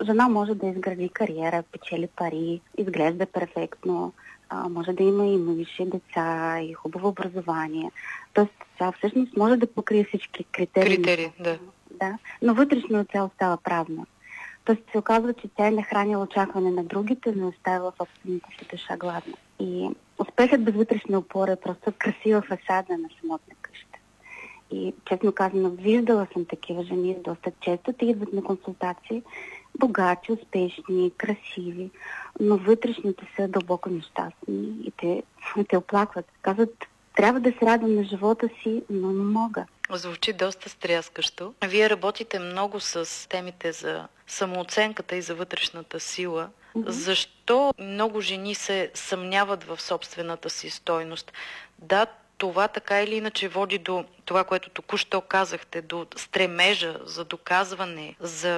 жена може да изгради кариера, печели пари, изглежда перфектно, може да има и висши деца, и хубаво образование. Тоест, тя всъщност може да покрие всички критерии. Да. Да, но вътрешно тя остава празна. Тоест се оказва, че тя е нахранила очакване на другите, но оставила собствените си душа гладна. И успехът без вътрешна опора е просто красива фасада на самотна къща. И честно казано, виждала съм такива жени доста често. Те идват на консултации, богати, успешни, красиви, но вътрешните са дълбоко нещастни и те оплакват. Казват, трябва да се радвам на живота си, но не мога. Звучи доста стряскащо. Вие работите много с темите за самооценката и за вътрешната сила. Защо много жени се съмняват в собствената си стойност? Да, това така или иначе води до това, което току-що казахте, до стремежа за доказване, за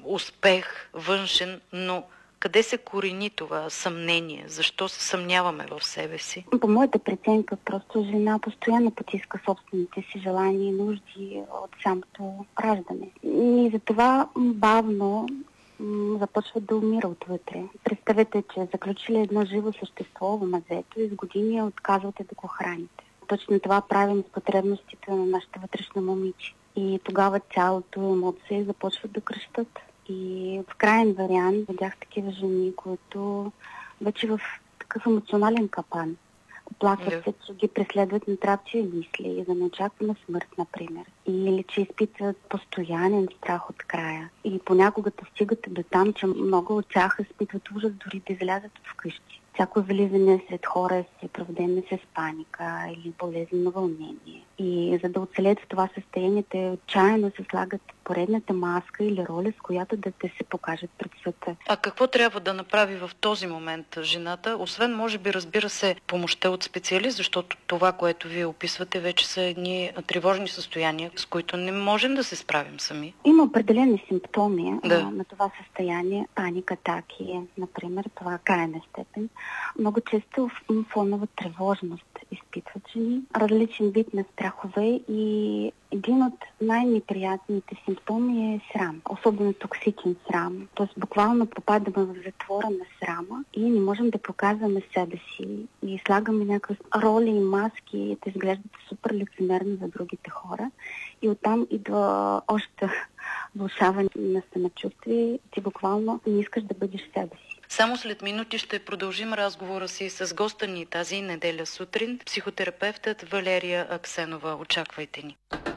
успех външен, но къде се корени това съмнение? Защо се съмняваме в себе си? По моята преценка, просто жена постоянно потиска собствените си желания и нужди от самото раждане. И затова бавно започва да умира отвътре. Представете, че заключили едно живо същество в мазето и с години отказвате да го храните. Точно това правим с потребностите на нашата вътрешна момиче. И тогава цялото емоции започват да крещат. И в крайен вариант видях такива жени, които вече в такъв емоционален капан. Оплакват се, че ги преследват натрапчиви мисли за неочаквана смърт, например. Или че изпитват постоянен страх от края. И понякога стигат до там, че много от тях изпитват ужас дори да излязат от вкъщи. Всяко влизане сред хора е проведено с паника или болезнено вълнение. И за да оцелят в това състояние, те отчаяно се слагат поредната маска или роля, с която да те се покажат пред света. А какво трябва да направи в този момент жената? Освен, може би, разбира се, помощта от специалист, защото това, което вие описвате, вече са едни тревожни състояния, с които не можем да се справим сами. Има определени симптоми на това състояние. Паника, атаки, например, това крайна степен. Много често фонова тревожност изпитват жени, различен вид на страхове и един от най-неприятните симптоми е срам, особено токсичен срам. Тоест буквално попадаме в затвора на срама и не можем да показваме себе си и слагаме някакви роли и маски и те изглеждат супер лицемерно за другите хора. И оттам идва още влошаване на самочувствие. Ти буквално не искаш да бъдеш себе си. Само след минути ще продължим разговора си с госта ни тази неделя сутрин, психотерапевтът Валерия Аксенова. Очаквайте ни.